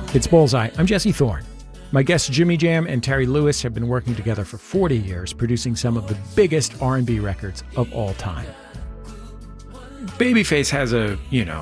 It's Bullseye. I'm Jesse Thorne. My guests Jimmy Jam and Terry Lewis have been working together for 40 years, producing some of the biggest R&B records of all time. Babyface has a,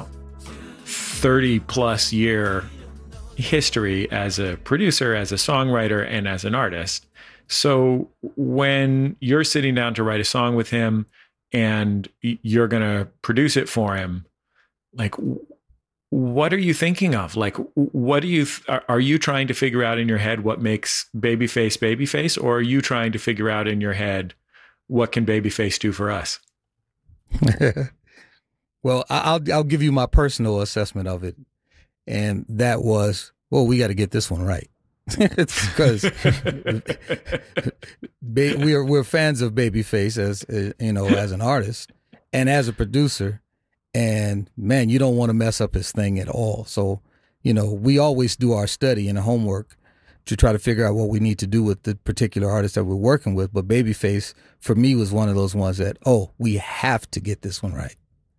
30-plus year history as a producer, as a songwriter, and as an artist. So when you're sitting down to write a song with him and you're going to produce it for him, like, what are you thinking of? Like, what do you, are you trying to figure out in your head what makes Babyface, or are you trying to figure out in your head what can Babyface do for us? Well, I'll give you my personal assessment of it. And that was, well, we got to get this one right. Because we're fans of Babyface as as an artist and as a producer. And man, you don't want to mess up his thing at all. So, we always do our study and homework to try to figure out what we need to do with the particular artist that we're working with. But Babyface, for me, was one of those ones that, we have to get this one right.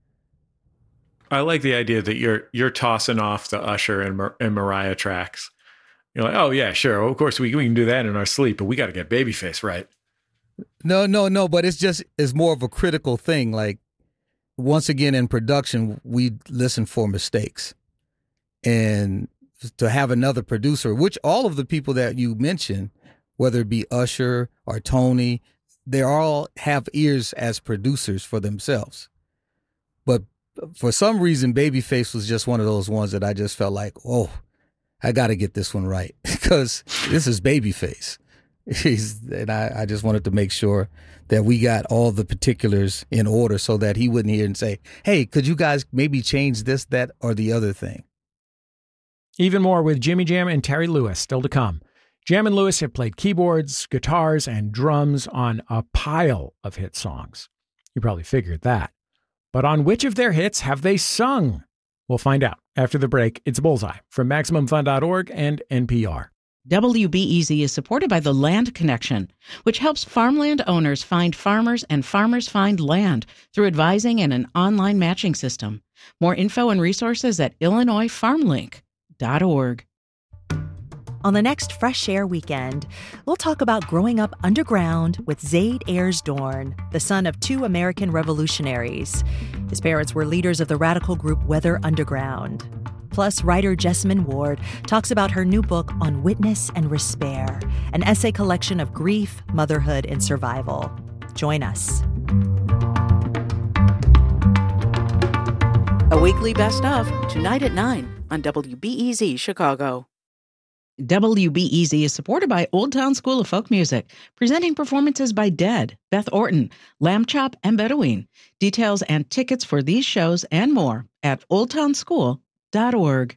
I like the idea that you're tossing off the Usher and Mariah tracks. You're like, oh yeah, sure, of course we can do that in our sleep, but we got to get Babyface right. No, but it's more of a critical thing. Like, once again, in production, we listen for mistakes. And to have another producer, which all of the people that you mentioned, whether it be Usher or Tony, they all have ears as producers for themselves. But for some reason, Babyface was just one of those ones that I just felt like, I got to get this one right because this is Babyface. And I just wanted to make sure that we got all the particulars in order so that he wouldn't hear and say, hey, could you guys maybe change this, that, or the other thing? Even more with Jimmy Jam and Terry Lewis still to come. Jam and Lewis have played keyboards, guitars, and drums on a pile of hit songs. You probably figured that. But on which of their hits have they sung? We'll find out after the break. It's Bullseye from MaximumFun.org and NPR. WBEZ is supported by the Land Connection, which helps farmland owners find farmers and farmers find land through advising and an online matching system. More info and resources at IllinoisFarmLink.org. On the next Fresh Air Weekend, we'll talk about growing up underground with Zaid Ayers Dorn, the son of two American revolutionaries. His parents were leaders of the radical group Weather Underground. Plus, writer Jessamine Ward talks about her new book on witness and despair, an essay collection of grief, motherhood, and survival. Join us. A weekly best of, tonight at 9 on WBEZ Chicago. WBEZ is supported by Old Town School of Folk Music, presenting performances by Dead, Beth Orton, Lamb Chop, and Bedouin. Details and tickets for these shows and more at oldtownschool.org.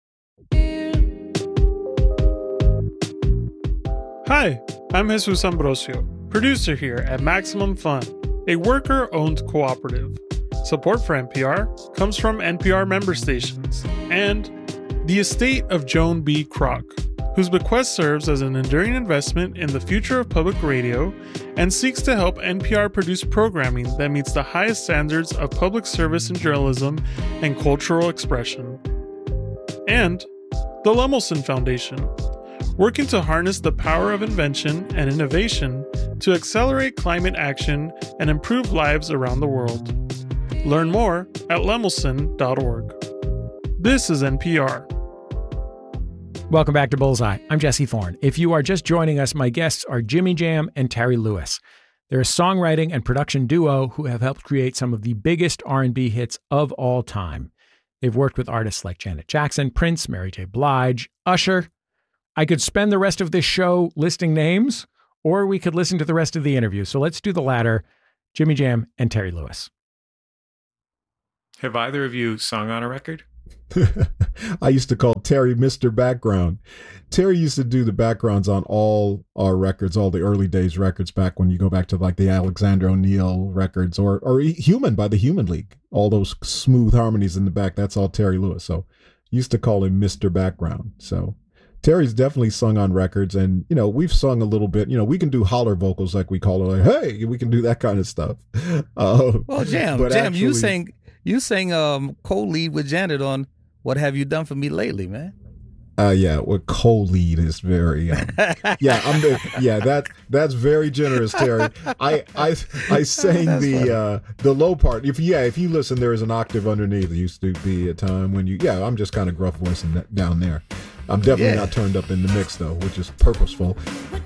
Hi, I'm Jesus Ambrosio, producer here at Maximum Fun, a worker-owned cooperative. Support for NPR comes from NPR member stations and the estate of Joan B. Kroc, whose bequest serves as an enduring investment in the future of public radio and seeks to help NPR produce programming that meets the highest standards of public service and journalism and cultural expression. And the Lemelson Foundation, working to harness the power of invention and innovation to accelerate climate action and improve lives around the world. Learn more at lemelson.org. This is NPR. Welcome back to Bullseye. I'm Jesse Thorne. If you are just joining us, my guests are Jimmy Jam and Terry Lewis. They're a songwriting and production duo who have helped create some of the biggest R&B hits of all time. They've worked with artists like Janet Jackson, Prince, Mary J. Blige, Usher. I could spend the rest of this show listing names, or we could listen to the rest of the interview. So let's do the latter. Jimmy Jam and Terry Lewis. Have either of you sung on a record? I used to call Terry Mr. Background. Terry used to do the backgrounds on all our records, all the early days records back when you go back to like the Alexander O'Neal records or Human by the Human League. All those smooth harmonies in the back, that's all Terry Lewis. So used to call him Mr. Background. So Terry's definitely sung on records, and, we've sung a little bit. We can do holler vocals, like we call it, like, hey, we can do that kind of stuff. Well, Jam, actually, you sang co-lead with Janet on What Have You Done For Me Lately, man? Yeah, with co-lead is very that's very generous, Terry. I sang the low part. If you listen, there is an octave underneath. There used to be a time when I'm just kind of gruff voicing down there. I'm definitely not turned up in the mix though, which is purposeful.